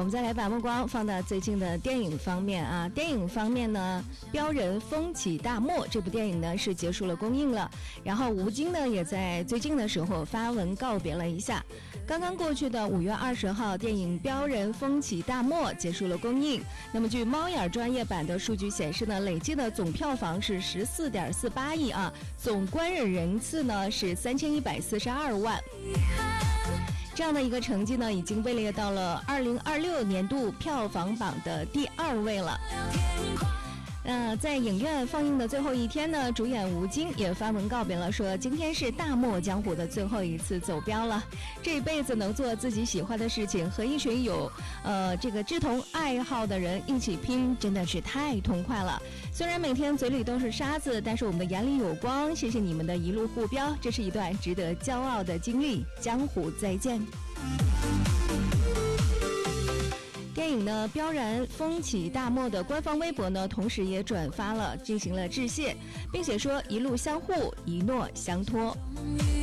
们再来把目光放到最近的电影方面啊。电影方面呢，标人风起大漠这部电影呢是结束了公映了，然后吴京呢也在最近的时候发文告别了一下。刚刚过去的5月20号，电影标人风起大漠结束了公映。那么据猫眼专业版的数据显示呢，累计的总票房是14.48亿啊，总观影人次呢是3142万。这样的一个成绩呢，已经位列到了2026年度票房榜的第2位了。在影院放映的最后一天呢，主演吴京也发文告别了，说今天是大漠江湖的最后一次走标了，这一辈子能做自己喜欢的事情，和一群有这个志同爱好的人一起拼，真的是太痛快了。虽然每天嘴里都是沙子，但是我们的眼里有光，谢谢你们的一路护标，这是一段值得骄傲的经历。江湖再见。电影呢标然风起大漠的官方微博呢，同时也转发了，进行了致谢，并且说一路相护，一诺相托。